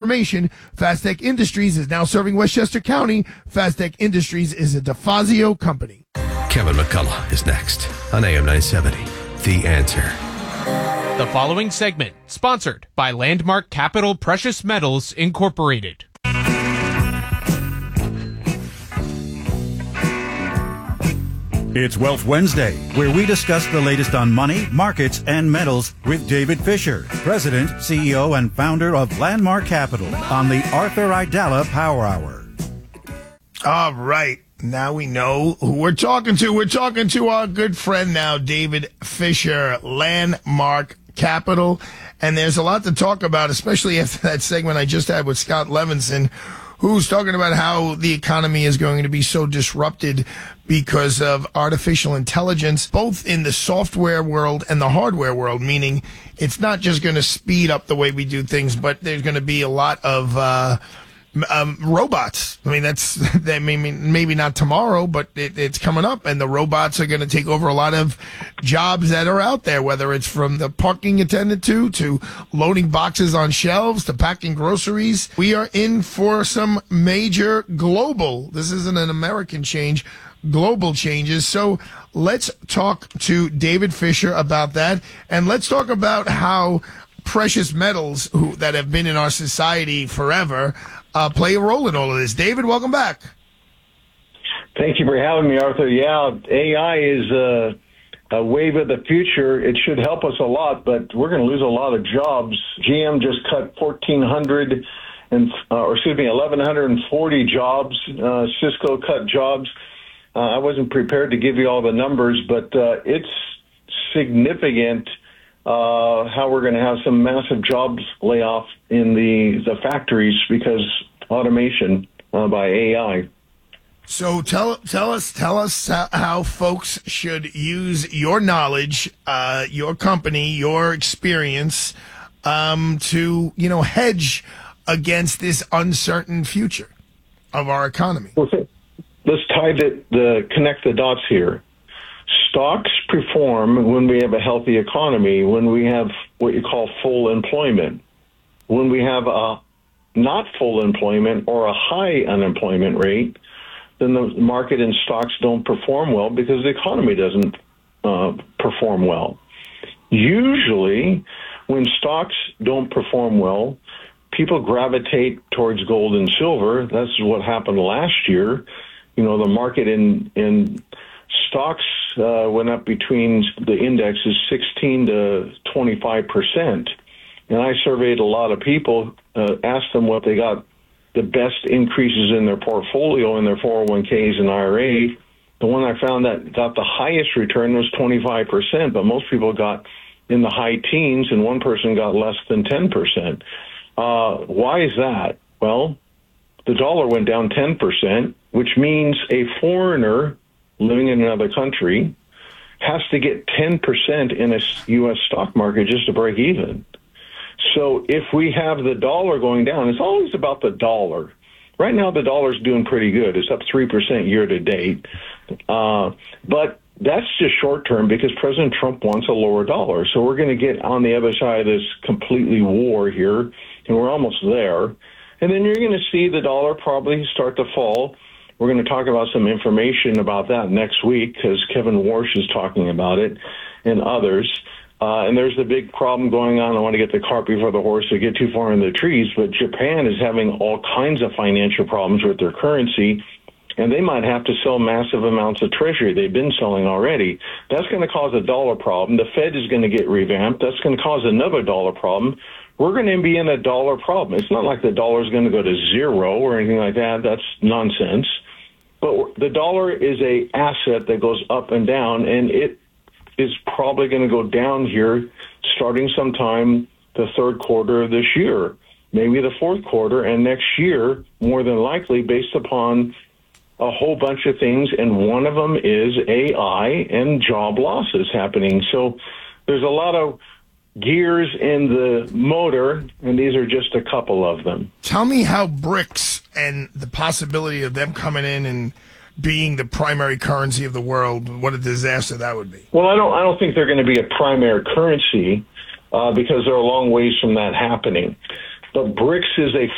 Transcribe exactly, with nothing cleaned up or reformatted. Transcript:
information, Fastech Industries is now serving Westchester County. Fastech Industries is a DeFazio company. Kevin McCullough is next on A M nine seventy. The Answer. The following segment sponsored by Landmark Capital Precious Metals Incorporated. It's Wealth Wednesday, where we discuss the latest on money, markets, and metals with David Fisher, President, C E O, and founder of Landmark Capital on the Arthur Aidala Power Hour. All right. Now we know who we're talking to. We're talking to our good friend now, David Fisher, Landmark Capital. And there's a lot to talk about, especially after that segment I just had with Scott Levinson, who's talking about how the economy is going to be so disrupted because of artificial intelligence, both in the software world and the hardware world, meaning it's not just going to speed up the way we do things, but there's going to be a lot of uh, um, robots. I mean, that's they maybe, maybe not tomorrow, but it, it's coming up, and the robots are going to take over a lot of jobs that are out there, whether it's from the parking attendant to, to loading boxes on shelves, to packing groceries. We are in for some major global, this isn't an American change, global changes. So let's talk to David Fisher about that. And let's talk about how precious metals who, that have been in our society forever uh, play a role in all of this. David, welcome back. Thank you for having me, Arthur. Yeah, A I is a, a wave of the future. It should help us a lot, but we're going to lose a lot of jobs. G M just cut fourteen hundred and, uh, or excuse me, eleven forty jobs. Uh, Cisco cut jobs. Uh, I wasn't prepared to give you all the numbers, but uh, it's significant uh, how we're going to have some massive jobs layoff in the, the factories because automation uh, by A I. So tell tell us tell us how, how folks should use your knowledge, uh, your company, your experience um, to you know hedge against this uncertain future of our economy. Okay. Let's tie the, the connect the dots here. Stocks perform when we have a healthy economy, when we have what you call full employment. When we have a not full employment or a high unemployment rate, then the market and stocks don't perform well because the economy doesn't uh, perform well. Usually, when stocks don't perform well, people gravitate towards gold and silver. That's what happened last year. You know, the market in in stocks uh, went up between the indexes sixteen to twenty-five percent. And I surveyed a lot of people, uh, asked them what they got the best increases in their portfolio in their four oh one k's and I R A. The one I found that got the highest return was twenty-five percent, but most people got in the high teens, and one person got less than ten percent. Uh, why is that? Well, the dollar went down ten percent, which means a foreigner living in another country has to get ten percent in a U S stock market just to break even. So if we have the dollar going down, it's always about the dollar. Right now, the dollar's doing pretty good. It's up three percent year to date. Uh, but that's just short term because President Trump wants a lower dollar. So we're going to get on the other side of this completely war here, and we're almost there. And then you're going to see the dollar probably start to fall. We're going to talk about some information about that next week because Kevin Warsh is talking about it and others. Uh, and there's the big problem going on. I want to get the cart before the horse to get too far in the trees, but Japan is having all kinds of financial problems with their currency, and they might have to sell massive amounts of treasury. They've been selling already. That's going to cause a dollar problem. The Fed is going to get revamped. That's going to cause another dollar problem. We're going to be in a dollar problem. It's not like the dollar is going to go to zero or anything like that. That's nonsense. But the dollar is a asset that goes up and down, and it is probably going to go down here starting sometime the third quarter of this year, maybe the fourth quarter, and next year, more than likely, based upon a whole bunch of things, and one of them is A I and job losses happening. So there's a lot of gears in the motor, and these are just a couple of them. Tell me how BRICS and the possibility of them coming in and being the primary currency of the world, what a disaster that would be. Well, I don't I don't think they're going to be a primary currency uh, because they're a long ways from that happening. But BRICS is a